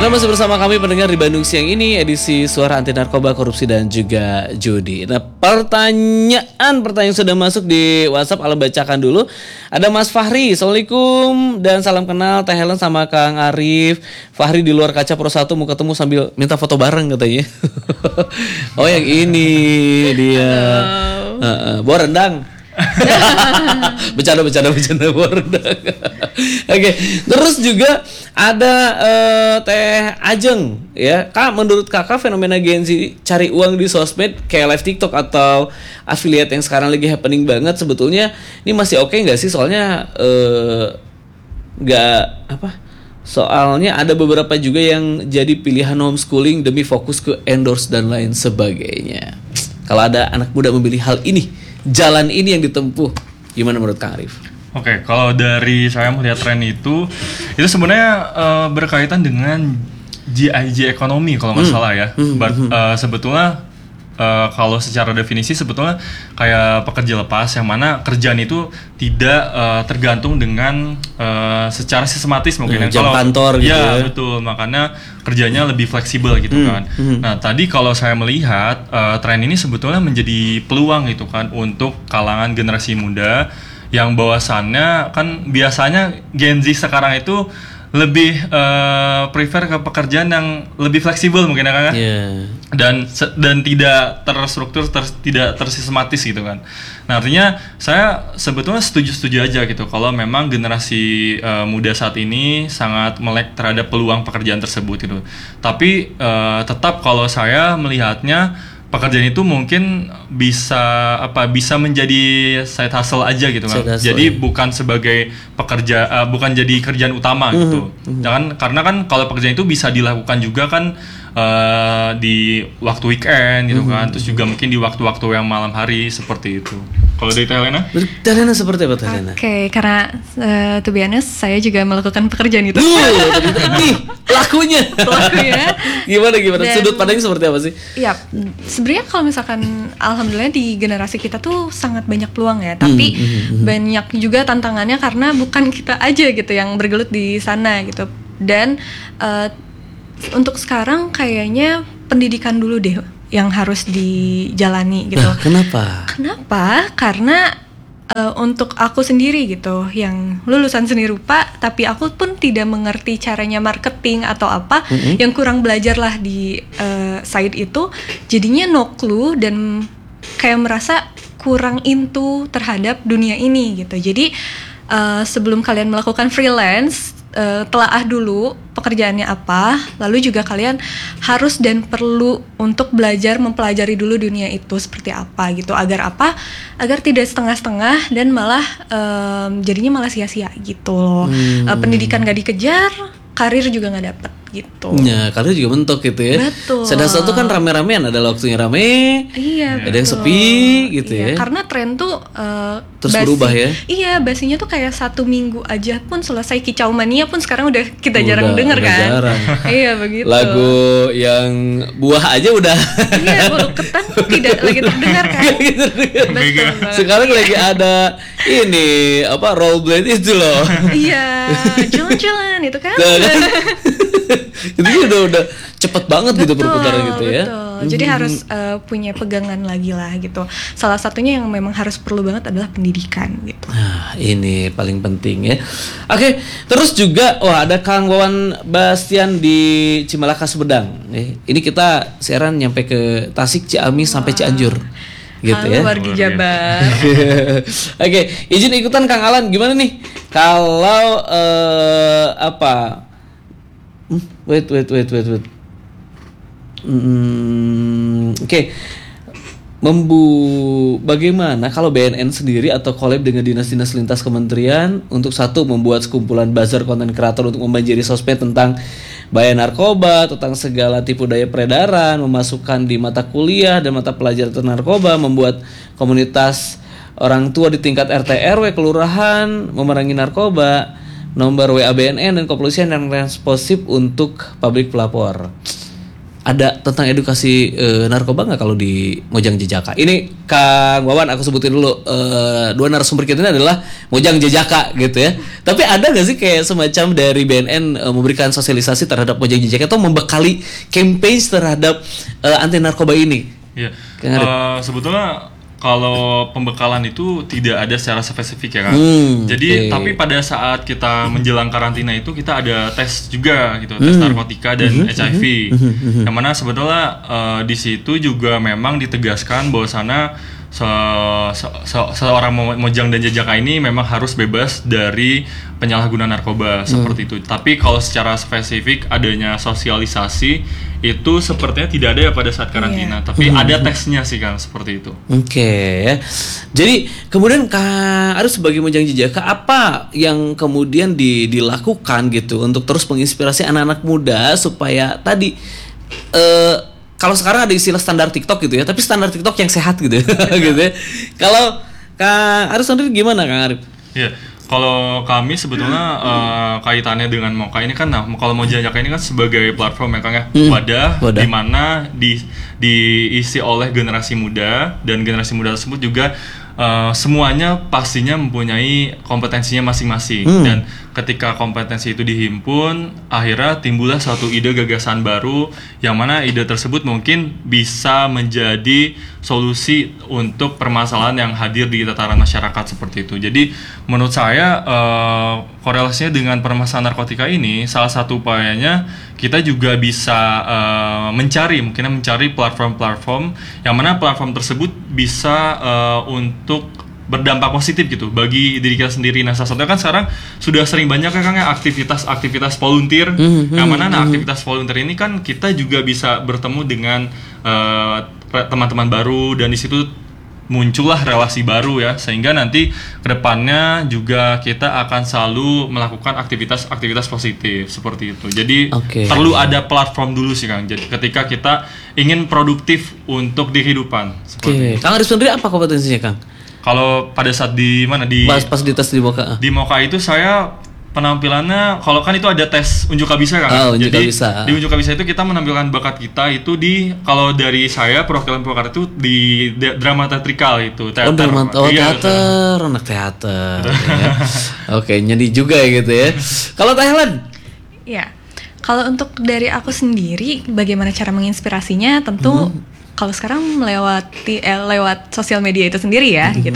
Anda masih bersama kami pendengar di Bandung Siang ini, edisi Suara Anti Narkoba, Korupsi dan juga Judi. Nah, pertanyaan sudah masuk di WhatsApp, Alam bacakan dulu. Ada Mas Fahri, Assalamualaikum dan salam kenal Teh Helen sama Kang Arif. Fahri di luar kaca Pro 1 mau ketemu sambil minta foto bareng katanya. Oh yang ini dia. Bawa rendang. bercanda rendang. Oke, terus juga ada Teh Ajeng ya. Kak, menurut Kakak fenomena Gen Z cari uang di sosmed kayak live TikTok atau affiliate yang sekarang lagi happening banget, sebetulnya ini masih oke nggak sih? Soalnya Soalnya ada beberapa juga yang jadi pilihan homeschooling demi fokus ke endorse dan lain sebagainya. Kalau ada anak muda memilih hal ini, jalan ini yang ditempuh, gimana menurut Kang Arif? Oke, kalau dari saya melihat tren itu sebenarnya berkaitan dengan GIG ekonomi kalau nggak salah ya. Sebetulnya kalau secara definisi sebetulnya kayak pekerja lepas yang mana kerjaan itu tidak tergantung dengan secara sistematis mungkin jam kalau kantor gitu ya. Betul, makanya kerjanya lebih fleksibel gitu kan. Nah tadi kalau saya melihat tren ini sebetulnya menjadi peluang gitu kan untuk kalangan generasi muda yang bahwasannya kan biasanya Gen Z sekarang itu lebih prefer ke pekerjaan yang lebih fleksibel mungkin ya kan? Dan tidak terstruktur, tidak tersistematis gitu kan. Nah artinya saya sebetulnya setuju aja gitu kalau memang generasi muda saat ini sangat melek terhadap peluang pekerjaan tersebut gitu. Tapi tetap kalau saya melihatnya pekerjaan itu mungkin bisa menjadi side hustle aja gitu kan. Jadi bukan sebagai bukan jadi kerjaan utama gitu. Karena kan kalau pekerjaan itu bisa dilakukan juga kan di waktu weekend gitu kan. Terus juga mungkin di waktu-waktu yang malam hari seperti itu. Kalau dari Teh Helena? Teh Helena seperti apa Teh Helena? Oke, karena to be honest, saya juga melakukan pekerjaan itu. Nih, pelakunya. Gimana? Dan, sudut pandangnya seperti apa sih? Iya, sebenarnya kalau misalkan alhamdulillah di generasi kita tuh sangat banyak peluang ya, tapi banyak juga tantangannya karena bukan kita aja gitu yang bergelut di sana gitu. Dan untuk sekarang kayaknya pendidikan dulu deh yang harus dijalani gitu. Kenapa? Karena untuk aku sendiri gitu, yang lulusan seni rupa, tapi aku pun tidak mengerti caranya marketing atau apa, yang kurang belajar lah di side itu, jadinya no clue dan kayak merasa kurang into terhadap dunia ini gitu. Jadi sebelum kalian melakukan freelance, telaah dulu pekerjaannya apa, lalu juga kalian harus dan perlu untuk belajar mempelajari dulu dunia itu seperti apa gitu, agar tidak setengah-setengah dan malah jadinya malah sia-sia gitu loh. Pendidikan gak dikejar, karir juga gak dapet gitu. Ya, karir juga mentok gitu ya. Betul. Sedasa tuh kan rame-ramean, ada waktunya rame, ada yang sepi gitu ya. Karena tren tuh terus berubah ya. Iya, basinya tuh kayak 1 minggu aja pun selesai, kicau mania pun sekarang udah kita jarang dengar kan. Jarang. Iya begitu. Lagu yang buah aja udah. Iya, bulu ketan tidak lagi terdengar kan. Betul. Sekarang lagi ada ini rollerblade itu loh. Iya, jalan-jalan itu kan. Itu udah cepet banget gitu perputaran gitu ya. Betul. Jadi harus punya pegangan lagi lah gitu. Salah satunya yang memang harus perlu banget adalah pendidikan gitu. Nah, ini paling penting ya. Oke, terus juga ada Kang Wawan Bastian di Cimalaka Sumedang. Ini kita siaran nyampe ke Tasik, Ciamis sampai Cianjur. Gitu ya. Wargi Jabar. Oke, izin ikutan Kang Alan, gimana nih? Kalau Wait. Oke. Bagaimana kalau BNN sendiri atau collab dengan dinas-dinas lintas kementerian untuk membuat sekumpulan buzzer konten kreator untuk membanjiri sosmed tentang bahaya narkoba, tentang segala tipu daya peredaran, memasukkan di mata kuliah dan mata pelajaran tentang narkoba, membuat komunitas orang tua di tingkat RT RW kelurahan memerangi narkoba, nomor WA BNN dan kepolisian yang responsif untuk publik pelapor. ada tentang edukasi narkoba nggak kalau di Mojang Jejaka? Ini Kang Wawan aku sebutin dulu, dua narasumber kita ini adalah Mojang Jejaka gitu ya. Tapi ada nggak sih kayak semacam dari BNN memberikan sosialisasi terhadap Mojang Jejaka atau membekali campaign terhadap anti narkoba ini? Iya. Kang Arif. Sebetulnya kalau pembekalan itu tidak ada secara spesifik ya kan. Jadi tapi pada saat kita menjelang karantina itu kita ada tes juga gitu, tes narkotika dan HIV. Yang mana sebetulnya di situ juga memang ditegaskan bahwasanya seorang Mojang dan Jejaka ini memang harus bebas dari penyalahgunaan narkoba seperti itu. Tapi kalau secara spesifik adanya sosialisasi itu sepertinya tidak ada ya pada saat karantina. Tapi ada tesnya sih Kang seperti itu. Oke. Jadi kemudian Kang Arif sebagai Mojang Jejaka apa yang kemudian dilakukan gitu untuk terus menginspirasi anak-anak muda supaya tadi kalau sekarang ada istilah standar TikTok gitu ya, tapi standar TikTok yang sehat gitu ya. Gitu ya. Kalau Kang Arif sendiri gimana Kang Arif? Iya. Kalau kami sebetulnya kaitannya dengan Moka ini kan, kalau Mojang Jejaka ini kan sebagai platform ya Kang ya, wadah di mana diisi oleh generasi muda, dan generasi muda tersebut juga semuanya pastinya mempunyai kompetensinya masing-masing. Dan ketika kompetensi itu dihimpun, akhirnya timbullah suatu ide gagasan baru yang mana ide tersebut mungkin bisa menjadi solusi untuk permasalahan yang hadir di tataran masyarakat seperti itu. Jadi menurut saya korelasinya dengan permasalahan narkotika ini, salah satu upayanya kita juga bisa mencari platform-platform yang mana platform tersebut bisa untuk berdampak positif gitu bagi diri kita sendiri. Nah, salah satunya kan sekarang sudah sering banyak ya Kang ya aktivitas volunteer, yang mana aktivitas volunteer ini kan kita juga bisa bertemu dengan teman-teman baru, dan di situ muncullah relasi baru ya, sehingga nanti kedepannya juga kita akan selalu melakukan aktivitas positif seperti itu. Jadi perlu ada platform dulu sih Kang. Jadi ketika kita ingin produktif untuk di kehidupan. Kang Arif sendiri apa kompetensinya Kang? Kalau pada saat di mana di pas di tes di Moka. Di Moka itu saya penampilannya, kalau kan itu ada tes unjuk kabisa kan. Jadi di unjuk kabisa itu kita menampilkan bakat kita itu di, kalau dari saya perwakilan Purwakarta itu di drama teatrikal itu, teater. Teater, anak teater. Ya. Oke, nyanyi juga ya gitu ya. Kalau Thailand? Ya. Kalau untuk dari aku sendiri, bagaimana cara menginspirasinya? Tentu kalau sekarang lewat sosial media itu sendiri ya, gitu.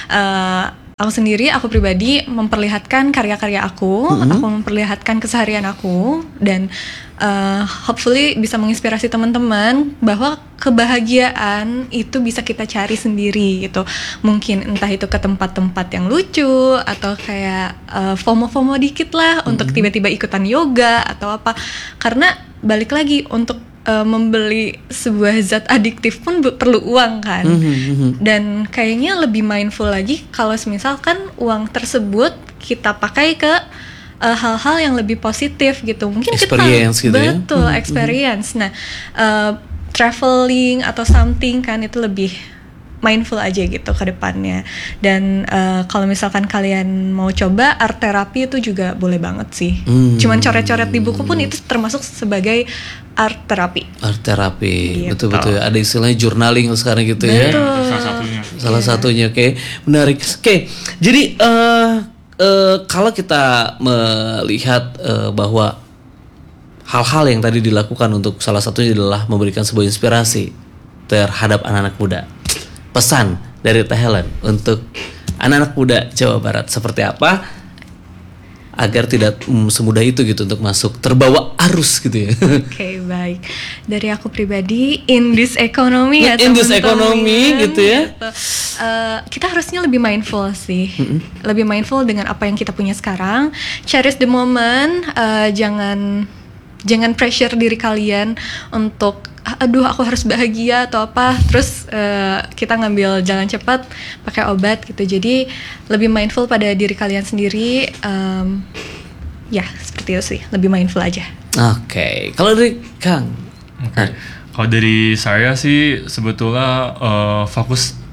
Aku pribadi memperlihatkan karya-karya aku memperlihatkan keseharian aku, dan hopefully bisa menginspirasi teman-teman bahwa kebahagiaan itu bisa kita cari sendiri gitu. Mungkin entah itu ke tempat-tempat yang lucu, atau kayak FOMO dikit lah untuk tiba-tiba ikutan yoga atau apa. Karena balik lagi, untuk membeli sebuah zat adiktif pun perlu uang kan. Dan kayaknya lebih mindful lagi kalau misalkan uang tersebut kita pakai ke hal-hal yang lebih positif gitu. Mungkin experience kita gitu ya? Betul, experience. Nah, traveling atau something kan itu lebih mindful aja gitu ke depannya. Dan kalau misalkan kalian mau coba art therapy, itu juga boleh banget sih. Cuman coret-coret di buku pun itu termasuk sebagai art therapy. Art therapy, gitu. betul. Ada istilahnya journaling sekarang gitu ya. Salah satunya, oke. Menarik. Oke, jadi kalau kita melihat bahwa hal-hal yang tadi dilakukan untuk salah satunya adalah memberikan sebuah inspirasi terhadap anak-anak muda. Pesan dari Teh Helen untuk anak-anak muda Jawa Barat seperti apa agar tidak semudah itu gitu untuk masuk terbawa arus gitu ya. Oke, baik. Dari aku pribadi, in this economy ya in this economy gitu ya. Gitu. Kita harusnya lebih mindful sih. Lebih mindful dengan apa yang kita punya sekarang. Cherish the moment. Jangan pressure diri kalian untuk aduh aku harus bahagia atau apa, terus kita ngambil jalan cepat pakai obat gitu. Jadi lebih mindful pada diri kalian sendiri, ya seperti itu sih, lebih mindful aja. Oke. Kalau dari Kang? Kalau dari saya sih sebetulnya fokus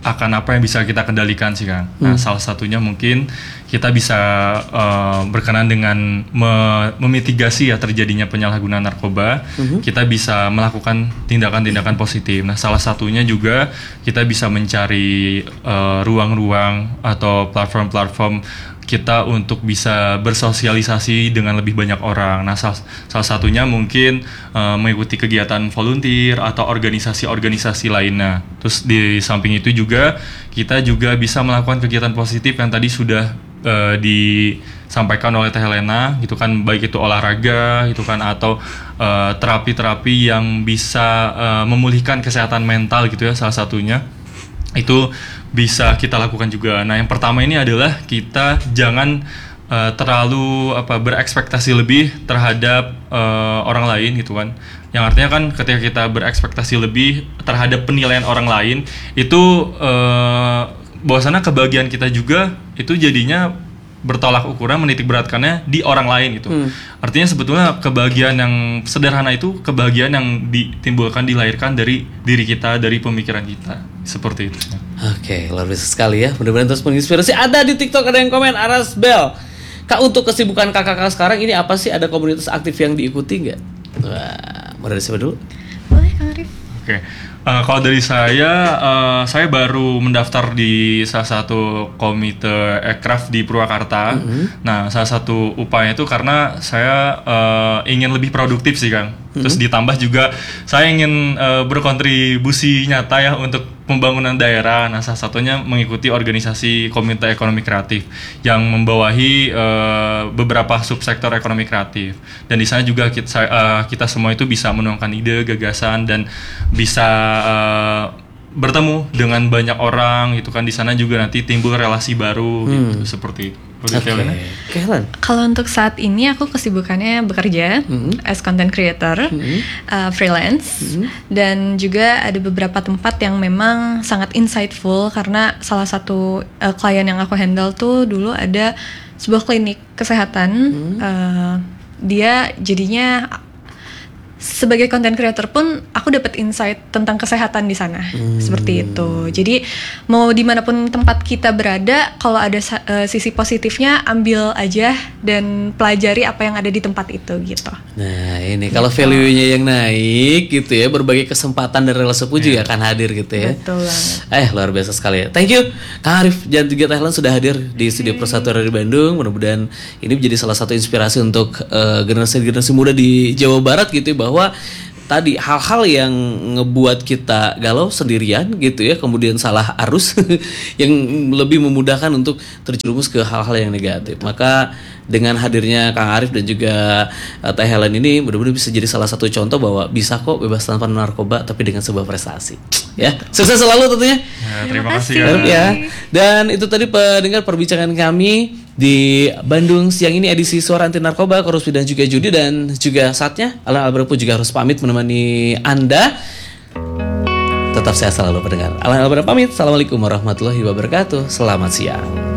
akan apa yang bisa kita kendalikan sih Kang. Nah, salah satunya mungkin kita bisa berkenan dengan memitigasi ya terjadinya penyalahgunaan narkoba. Kita bisa melakukan tindakan-tindakan positif. Nah, salah satunya juga kita bisa mencari ruang-ruang atau platform-platform kita untuk bisa bersosialisasi dengan lebih banyak orang. Nah, salah satunya mungkin mengikuti kegiatan volunteer atau organisasi-organisasi lainnya. Terus di samping itu juga kita juga bisa melakukan kegiatan positif yang tadi sudah disampaikan oleh Teh Helena gitu kan, baik itu olahraga gitu kan atau terapi-terapi yang bisa memulihkan kesehatan mental gitu ya, salah satunya itu bisa kita lakukan juga. Nah, yang pertama ini adalah kita jangan terlalu berekspektasi lebih terhadap orang lain gitu kan. Yang artinya kan ketika kita berekspektasi lebih terhadap penilaian orang lain itu bahwasannya kebahagiaan kita juga itu jadinya bertolak ukuran menitik beratkannya di orang lain gitu. Artinya sebetulnya kebahagiaan yang sederhana itu kebahagiaan yang ditimbulkan, dilahirkan dari diri kita, dari pemikiran kita. Seperti itu. Oke, luar biasa sekali ya. Mudah-mudahan terus menginspirasi. Ada di TikTok ada yang komen, Aras Bel, Kak, untuk kesibukan kakak sekarang ini apa sih? Ada komunitas aktif yang diikuti nggak? Wah, mau dari siapa dulu? Boleh Kang Arif. Oke. Kalau dari saya baru mendaftar di salah satu komite aircraft di Purwakarta. Nah, salah satu upaya itu karena saya ingin lebih produktif sih Kang. Terus ditambah juga saya ingin berkontribusi nyata ya untuk pembangunan daerah. Nah, salah satunya mengikuti organisasi Komite Ekonomi Kreatif yang membawahi beberapa subsektor ekonomi kreatif. Dan di sana juga kita semua itu bisa menuangkan ide, gagasan dan bisa bertemu dengan banyak orang gitu kan. Di sana juga nanti timbul relasi baru gitu, seperti itu. Oke, Helen. Kalau untuk saat ini aku kesibukannya bekerja as content creator, freelance, dan juga ada beberapa tempat yang memang sangat insightful karena salah satu klien yang aku handle tuh dulu ada sebuah klinik kesehatan. Dia jadinya sebagai content creator pun aku dapat insight tentang kesehatan di sana, seperti itu. Jadi mau dimanapun tempat kita berada, kalau ada sisi positifnya ambil aja dan pelajari apa yang ada di tempat itu gitu. Nah ini kalau value-nya yang naik gitu ya, berbagai kesempatan dan relasi pun juga akan hadir gitu ya. Betul banget. Luar biasa sekali ya. Thank you Kang Arif dan juga Thailand sudah hadir di Studio Persatuan dari Bandung. Mudah-mudahan ini menjadi salah satu inspirasi untuk generasi-generasi muda di Jawa Barat gitu ya, bahwa tadi hal-hal yang ngebuat kita galau sendirian gitu ya, kemudian salah arus yang lebih memudahkan untuk terjerumus ke hal-hal yang negatif. Maka dengan hadirnya Kang Arif dan juga Teh Helen ini mudah-mudahan bisa jadi salah satu contoh bahwa bisa kok bebas tanpa narkoba tapi dengan sebuah prestasi. Ya, sukses selalu tentunya. Terima kasih ya. Dan itu tadi pendengar perbincangan kami di Bandung siang ini edisi Suara Anti Narkoba, Korupsi dan juga Judi, dan juga saatnya Alan Alberto juga harus pamit menemani Anda. Tetap sehat selalu pendengar. Alan Alberto pamit. Assalamualaikum warahmatullahi wabarakatuh. Selamat siang.